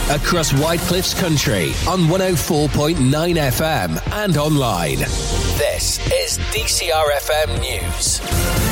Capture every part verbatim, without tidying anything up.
across Whitecliff's country on one oh four point nine F M and online. This is D C R F M News.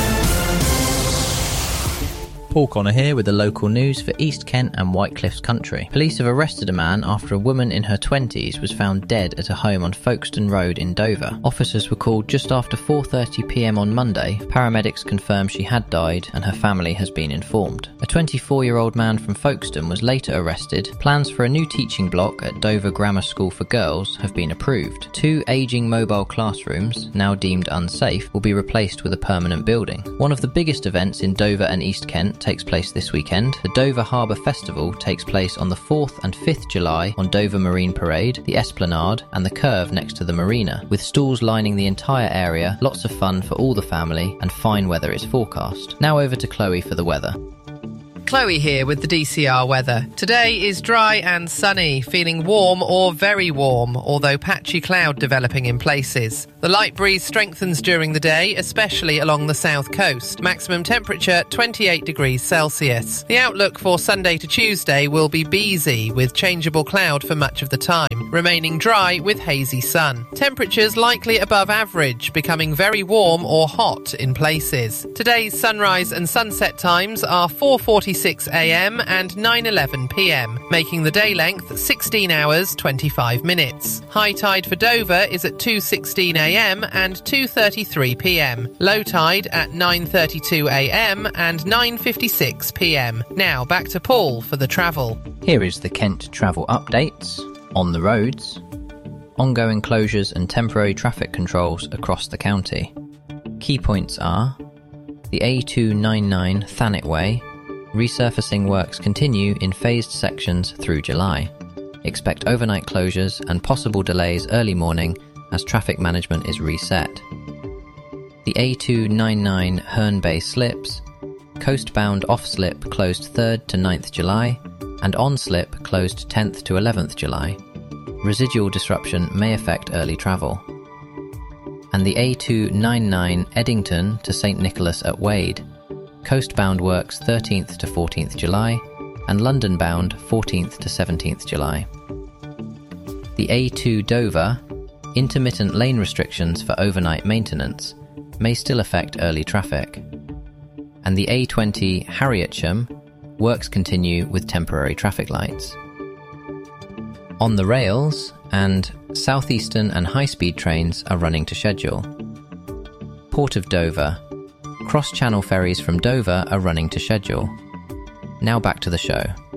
Paul Connor here with the local news for East Kent and Whitecliff's country. Police have arrested a man after a woman in her twenties was found dead at a home on Folkestone Road in Dover. Officers were called just after four thirty p m on Monday. Paramedics confirmed she had died and her family has been informed. A twenty-four-year-old man from Folkestone was later arrested. Plans for a new teaching block at Dover Grammar School for Girls have been approved. Two ageing mobile classrooms, now deemed unsafe, will be replaced with a permanent building. One of the biggest events in Dover and East Kent takes place this weekend. The Dover Harbour Festival takes place on the fourth and fifth July on Dover Marine Parade, the Esplanade and the Curve next to the marina, with stalls lining the entire area, lots of fun for all the family and fine weather is forecast. Now over to Chloe for the weather. Chloe here with the D C R weather. Today is dry and sunny, feeling warm or very warm, although patchy cloud developing in places. The light breeze strengthens during the day, especially along the south coast. Maximum temperature twenty-eight degrees Celsius. The outlook for Sunday to Tuesday will be breezy, with changeable cloud for much of the time, remaining dry with hazy sun. Temperatures likely above average, becoming very warm or hot in places. Today's sunrise and sunset times are four forty-six a m and nine eleven p m, making the day length sixteen hours twenty-five minutes. High tide for Dover is at two sixteen a m and two thirty-three p m. Low tide at nine thirty-two a m and nine fifty-six p m. Now back to Paul for the travel. Here is the Kent travel updates. On the roads, ongoing closures and temporary traffic controls across the county. Key points are the A two ninety-nine Thanet Way. Resurfacing works continue in phased sections through July. Expect overnight closures and possible delays early morning as traffic management is reset. The A two ninety-nine Herne Bay slips. Coastbound off-slip closed third to ninth July and on-slip closed tenth to eleventh July. Residual disruption may affect early travel. And the A two ninety-nine Eddington to St Nicholas at Wade. Coastbound works thirteenth to fourteenth July and London-bound fourteenth to seventeenth July. The A two Dover, intermittent lane restrictions for overnight maintenance, may still affect early traffic. And the A twenty Harrietsham, works continue with temporary traffic lights. On the rails, and southeastern and high-speed trains are running to schedule. Port of Dover, cross-channel ferries from Dover are running to schedule. Now back to the show.